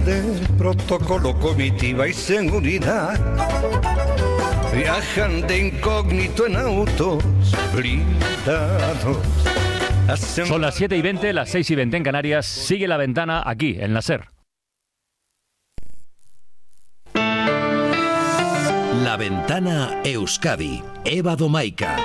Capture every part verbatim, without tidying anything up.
normas de protocolo, comitiva y seguridad. Viajan de incógnito en autos blindados. Hacen... Son las siete y veinte, las seis y veinte en Canarias. Sigue La Ventana aquí, en la SER. La Ventana Euskadi. Eva Domaica.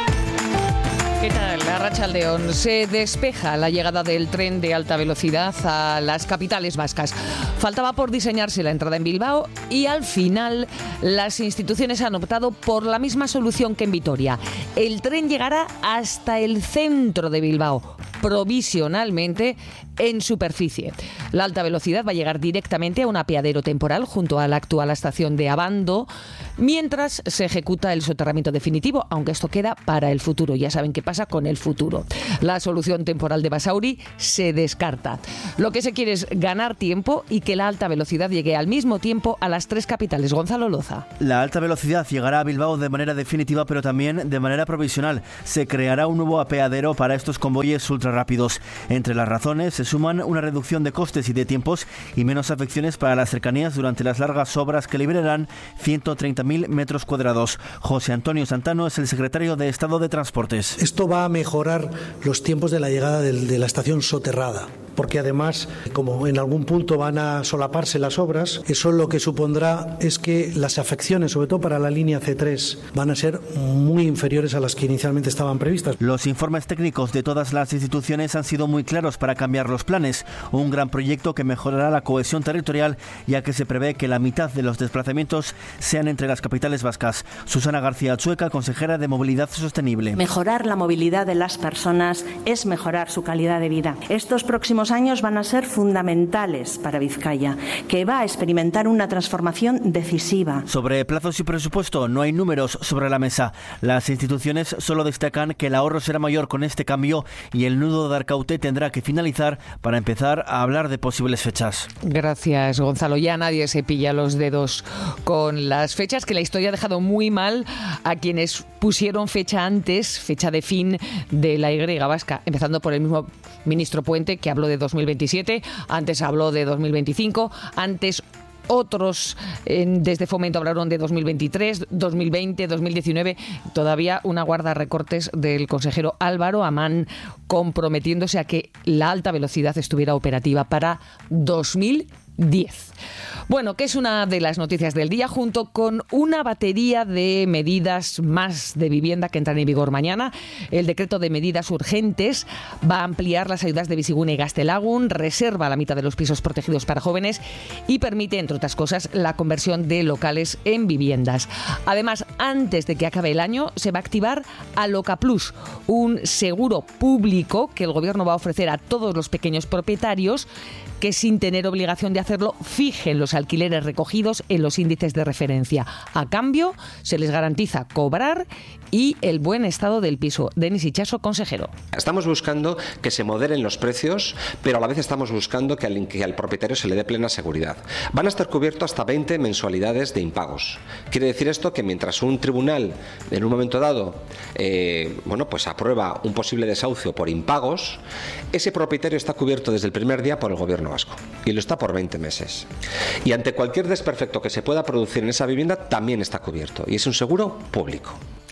¿Qué tal? Arratsaldeon. Se despeja la llegada del tren de alta velocidad a las capitales vascas. Faltaba por diseñarse la entrada en Bilbao y al final las instituciones han optado por la misma solución que en Vitoria. El tren llegará hasta el centro de Bilbao, provisionalmente en superficie. La alta velocidad va a llegar directamente a un apeadero temporal junto a la actual estación de Abando, mientras se ejecuta el soterramiento definitivo, aunque esto queda para el futuro. Ya saben qué pasa con el futuro. La solución temporal de Basauri se descarta. Lo que se quiere es ganar tiempo y que la alta velocidad llegue al mismo tiempo a las tres capitales. Gonzalo Loza. La alta velocidad llegará a Bilbao de manera definitiva, pero también de manera provisional. Se creará un nuevo apeadero para estos convoyes ultrarrápidos. Entre las razones se suman una reducción de costes y de tiempos y menos afecciones para las cercanías durante las largas obras que liberarán ciento treinta mil metros cuadrados. José Antonio Santano es el secretario de Estado de Transportes. Esto va a mejorar los tiempos de la llegada de, de la estación soterrada, porque además, como en algún punto van a solaparse las obras, eso lo que supondrá es que las afecciones, sobre todo para la línea C tres, van a ser muy inferiores a las que inicialmente estaban previstas. Los informes técnicos de todas las instituciones han sido muy claros para cambiar los planes. Un gran proyecto que mejorará la cohesión territorial, ya que se prevé que la mitad de los desplazamientos sean entre las capitales vascas. Susana García Chueca, consejera de Movilidad Sostenible. Mejorar la movilidad de las personas es mejorar su calidad de vida. Estos próximos años van a ser fundamentales para Vizcaya, que va a experimentar una transformación decisiva. Sobre plazos y presupuesto, no hay números sobre la mesa. Las instituciones solo destacan que el ahorro será mayor con este cambio y el nudo de Arcaute tendrá que finalizar para empezar a hablar de posibles fechas. Gracias, Gonzalo. Ya nadie se pilla los dedos con las fechas, que la historia ha dejado muy mal a quienes pusieron fecha antes, fecha de fin de la Y vasca, empezando por el mismo ministro Puente, que habló de dos mil veintisiete, antes habló de dos mil veinticinco, antes otros eh, desde Fomento hablaron de dos mil veintitrés, dos mil veinte, dos mil diecinueve. Todavía una guarda recortes del consejero Álvaro Amán comprometiéndose a que la alta velocidad estuviera operativa para dos mil diez. Bueno, que es una de las noticias del día, junto con una batería de medidas más de vivienda que entran en vigor mañana. El decreto de medidas urgentes va a ampliar las ayudas de Bizigune y Gaztelagun, reserva la mitad de los pisos protegidos para jóvenes y permite, entre otras cosas, la conversión de locales en viviendas. Además, antes de que acabe el año, se va a activar Aloca Plus, un seguro público que el gobierno va a ofrecer a todos los pequeños propietarios que, sin tener obligación de hacerlo, fijen los alquileres recogidos en los índices de referencia. A cambio, se les garantiza cobrar y el buen estado del piso. Denis Itxaso, consejero. Estamos buscando que se moderen los precios, pero a la vez estamos buscando que al, que al propietario se le dé plena seguridad. Van a estar cubiertos hasta veinte mensualidades de impagos. Quiere decir esto que mientras un tribunal, en un momento dado, eh, bueno, pues aprueba un posible desahucio por impagos, ese propietario está cubierto desde el primer día por el gobierno vasco y lo está por veinte meses. Y ante cualquier desperfecto que se pueda producir en esa vivienda también está cubierto y es un seguro público.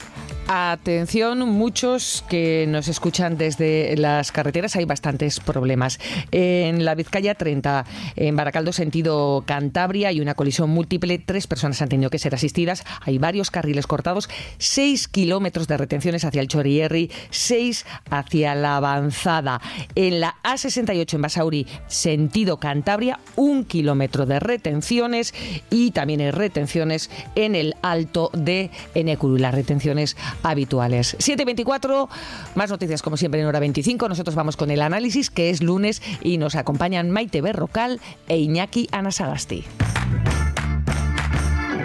Atención, muchos que nos escuchan desde las carreteras, hay bastantes problemas. En la Vizcaya treinta, en Baracaldo sentido Cantabria, hay una colisión múltiple, tres personas han tenido que ser asistidas, hay varios carriles cortados, seis kilómetros de retenciones hacia el Chorierri, seis hacia la Avanzada. En la A sesenta y ocho en Basauri, sentido Cantabria, un kilómetro de retenciones y también hay retenciones en el Alto de Enecuru, las retenciones habituales. siete veinticuatro, más noticias como siempre en hora veinticinco. Nosotros vamos con el análisis, que es lunes, y nos acompañan Maite Berrocal e Iñaki Anasagasti.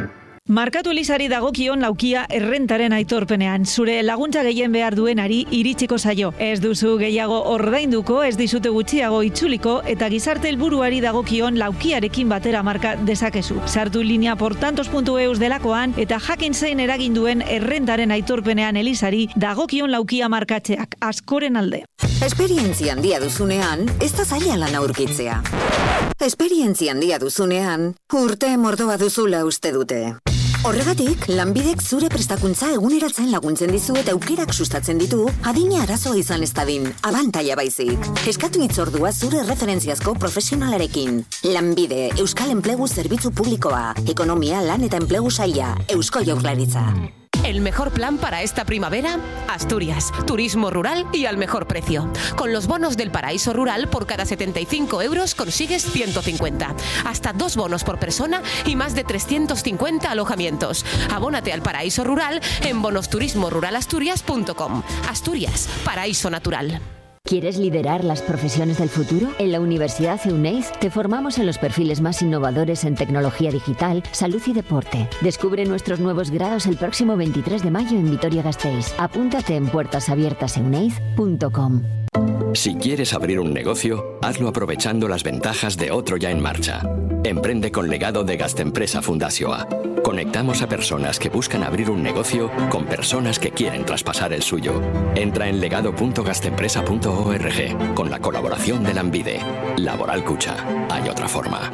Markatu Elisari dagokion laukia errentaren aitorpenean. Zure laguntza gehien behar duenari iritsiko zaio. Ez duzu gehiago ordainduko, ez dizute gutxiago itzuliko eta gizarte helburuari dagokion laukiarekin batera marka dezakezu. Sartu linea portantos puntu eus delakoan eta jakin zein eragin duen errentaren aitorpenean Elisari dagokion laukia markatzeak askoren alde. Esperientzia handia duzunean, ez da zaila lan aurkitzea. Esperientzia handia duzunean, urte mordoa duzula uste dute. Horregatik, Lanbidek zure prestakuntza eguneratzen laguntzen dizu eta aukerak sustatzen ditu, adina arazoa izan ez dadin, abantaila baizik. Eskatu hitzordua zure referentziazko profesionalarekin. Lanbide, Euskal Enplegu Zerbitzu Publikoa, Ekonomia, Lan eta Enplegu Saila, Eusko Jaurlaritza. El mejor plan para esta primavera, Asturias, turismo rural y al mejor precio. Con los bonos del Paraíso Rural, por cada setenta y cinco euros consigues ciento cincuenta. Hasta dos bonos por persona y más de trescientos cincuenta alojamientos. Abónate al Paraíso Rural en bonos turismo rural asturias punto com. Asturias, paraíso natural. ¿Quieres liderar las profesiones del futuro? En la Universidad Euneiz te formamos en los perfiles más innovadores en tecnología digital, salud y deporte. Descubre nuestros nuevos grados el próximo veintitrés de mayo en Vitoria-Gasteiz. Apúntate en puertas abiertas euneiz punto com. Si quieres abrir un negocio, hazlo aprovechando las ventajas de otro ya en marcha. Emprende con legado de Gastempresa Fundazioa. Conectamos a personas que buscan abrir un negocio con personas que quieren traspasar el suyo. Entra en legado punto gastempresa punto org con la colaboración de Lanbide. Laboral Cucha. Hay otra forma.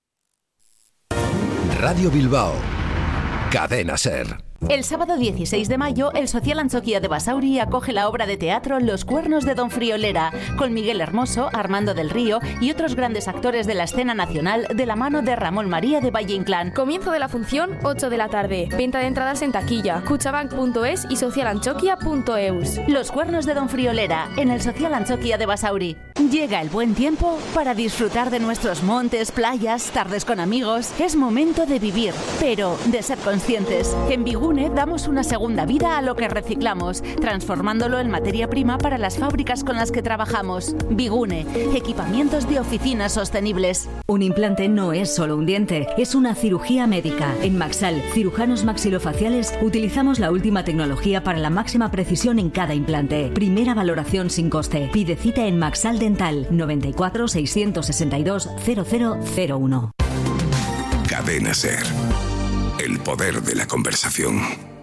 Radio Bilbao. Cadena Ser. El sábado dieciséis de mayo, el Social Antzoquia de Basauri acoge la obra de teatro Los Cuernos de Don Friolera, con Miguel Hermoso, Armando del Río y otros grandes actores de la escena nacional de la mano de Ramón María de Valle Inclán. Comienzo de la función, ocho de la tarde. Venta de entradas en taquilla, cuchabank punto es y social antzoquia punto eus. Los Cuernos de Don Friolera, en el Social Antzoquia de Basauri. Llega el buen tiempo para disfrutar de nuestros montes, playas, tardes con amigos. Es momento de vivir, pero de ser conscientes. En Bigune damos una segunda vida a lo que reciclamos, transformándolo en materia prima para las fábricas con las que trabajamos. Bigune, equipamientos de oficinas sostenibles. Un implante no es solo un diente, es una cirugía médica. En Maxal, cirujanos maxilofaciales, utilizamos la última tecnología para la máxima precisión en cada implante. Primera valoración sin coste. Pide cita en Maxal Dental, noventa y cuatro, seiscientos sesenta y dos, cero cero cero uno. Cadena Ser. El poder de la conversación.